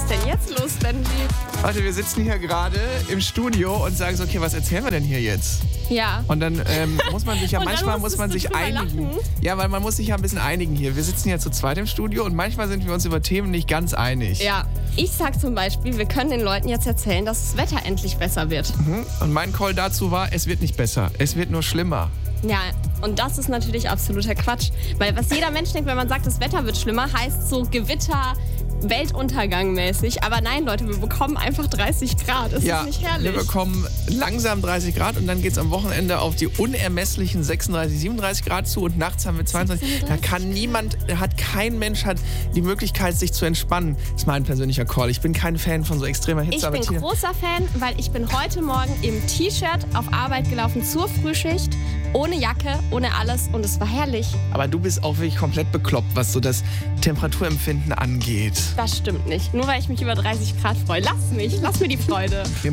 ist denn jetzt los, Benji? Warte, wir sitzen hier gerade im Studio und sagen so, okay, was erzählen wir denn hier jetzt? Ja. Und dann muss man sich ja, manchmal muss man sich einigen. Lachen. Ja, weil man muss sich ja ein bisschen einigen hier. Wir sitzen ja zu zweit im Studio und manchmal sind wir uns über Themen nicht ganz einig. Ja. Ich sag zum Beispiel, wir können den Leuten jetzt erzählen, dass das Wetter endlich besser wird. Und mein Call dazu war, es wird nicht besser, es wird nur schlimmer. Ja, und das ist natürlich absoluter Quatsch. Weil was jeder Mensch denkt, wenn man sagt, das Wetter wird schlimmer, heißt so Gewitter, Weltuntergang mäßig. Aber nein, Leute, wir bekommen einfach 30 Grad. Ist das nicht herrlich? Wir bekommen langsam 30 Grad und dann geht es am Wochenende auf die unermesslichen 36, 37 Grad zu und nachts haben wir 22. Da kann niemand, kein Mensch hat die Möglichkeit, sich zu entspannen. Das ist mein persönlicher Call. Ich bin kein Fan von so extremer Hitze. Ich bin großer Fan, weil ich bin heute Morgen im T-Shirt auf Arbeit gelaufen zur Frühschicht, ohne Jacke, ohne alles und es war herrlich. Aber du bist auch wirklich komplett bekloppt, was so das Temperaturempfinden angeht. Das stimmt nicht. Nur weil ich mich über 30 Grad freue. Lass mich, lass mir die Freude.